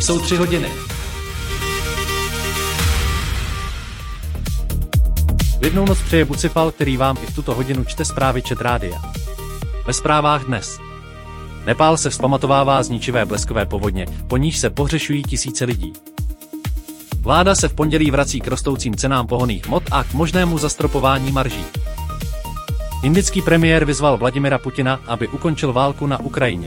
Jsou 3 hodiny. Klidnou noc přeje Bucifal, který vám i v tuto hodinu čte zprávy Čet rádia. Ve zprávách dnes. Nepál se vzpamatovává z ničivé bleskové povodně, po níž se pohřešují tisíce lidí. Vláda se v pondělí vrací k rostoucím cenám pohonných hmot a k možnému zastropování marží. Indický premiér vyzval Vladimira Putina, aby ukončil válku na Ukrajině.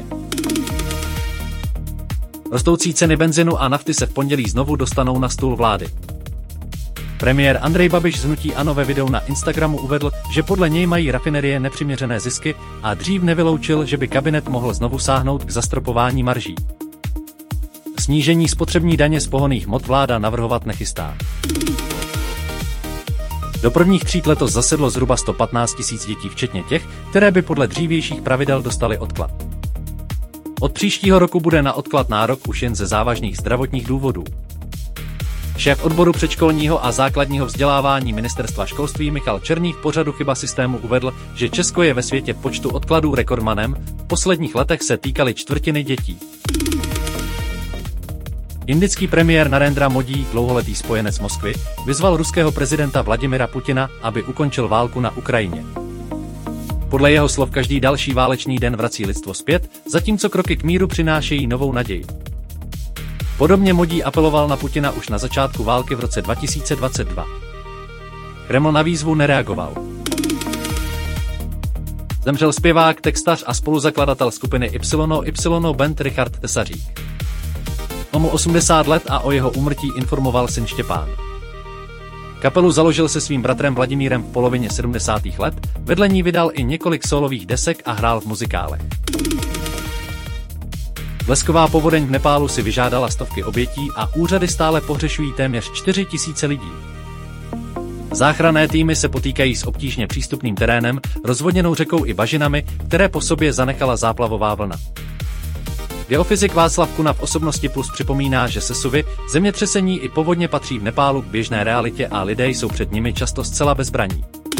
Rostoucí ceny benzinu a nafty se v pondělí znovu dostanou na stůl vlády. Premiér Andrej Babiš z hnutí ANO ve videu na Instagramu uvedl, že podle něj mají rafinerie nepřiměřené zisky a dřív nevyloučil, že by kabinet mohl znovu sáhnout k zastropování marží. Snížení spotřební daně z pohonných hmot vláda navrhovat nechystá. Do prvních tříd letos zasedlo zhruba 115 000 dětí, včetně těch, které by podle dřívějších pravidel dostaly odklad. Od příštího roku bude na odklad nárok už jen ze závažných zdravotních důvodů. Šéf odboru předškolního a základního vzdělávání Ministerstva školství Michal Černý v pořadu Chyba systému uvedl, že Česko je ve světě v počtu odkladů rekordmanem, v posledních letech se týkaly čtvrtiny dětí. Indický premiér Narendra Modi, dlouholetý spojenec Moskvy, vyzval ruského prezidenta Vladimira Putina, aby ukončil válku na Ukrajině. Podle jeho slov každý další válečný den vrací lidstvo zpět, zatímco kroky k míru přinášejí novou naději. Podobně Modi apeloval na Putina už na začátku války v roce 2022. Kreml na výzvu nereagoval. Zemřel zpěvák, textař a spoluzakladatel skupiny YY Band Richard Tesařík. Mu 80 let a o jeho úmrtí informoval syn Štěpán. Kapelu založil se svým bratrem Vladimírem v polovině 70. let, vedle ní vydal i několik sólových desek a hrál v muzikálech. Blesková povodeň v Nepálu si vyžádala stovky obětí a úřady stále pohřešují téměř 4 000 lidí. Záchranné týmy se potýkají s obtížně přístupným terénem, rozvodněnou řekou i bažinami, které po sobě zanechala záplavová vlna. Geofyzik Václav Kuna v Osobnosti Plus připomíná, že sesuvy, zemětřesení i povodně patří v Nepálu k běžné realitě a lidé jsou před nimi často zcela bez zbraní.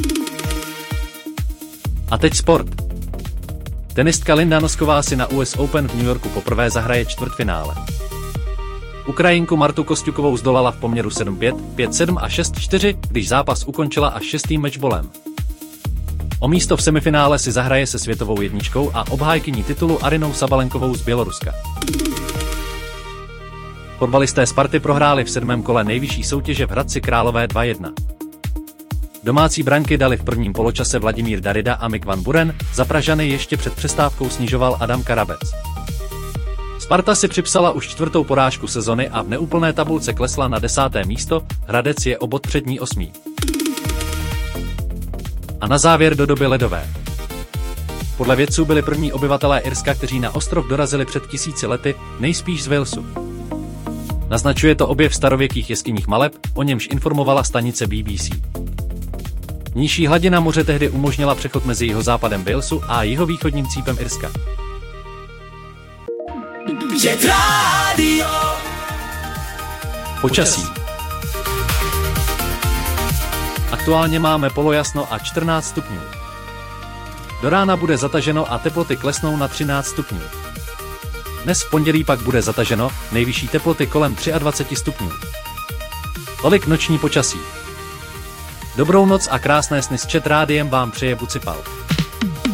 A teď sport. Tenistka Linda Nosková si na US Open v New Yorku poprvé zahraje čtvrtfinále. Ukrajinku Martu Kosťukovou zdolala v poměru 7-5, 5-7 a 6-4, když zápas ukončila až 6. matchballem. O místo v semifinále si zahraje se světovou jedničkou a obhájkyní titulu Arinou Sabalenkovou z Běloruska. Fotbalisté Sparty prohráli v 7. kole nejvyšší soutěže v Hradci Králové 2-1. Domácí branky dali v prvním poločase Vladimír Darida a Mik van Buren, za Pražany ještě před přestávkou snižoval Adam Karabec. Sparta si připsala už 4. porážku sezony a v neúplné tabulce klesla na 10. místo, Hradec je o bod před ní 8. A na závěr do doby ledové. Podle vědců byli první obyvatelé Irska, kteří na ostrov dorazili před 1000 lety, nejspíš z Walesu. Naznačuje to objev starověkých jeskyních maleb, o němž informovala stanice BBC. Nižší hladina moře tehdy umožnila přechod mezi jihozápadem Walesu a jihovýchodním cípem Irska. Počasí. Aktuálně máme polojasno a 14 stupňů. Do rána bude zataženo a teploty klesnou na 13 stupňů. Dnes v pondělí pak bude zataženo, nejvyšší teploty kolem 23 stupňů. Tolik noční počasí. Dobrou noc a krásné sny s Čet rádiem vám přeje Bucifal.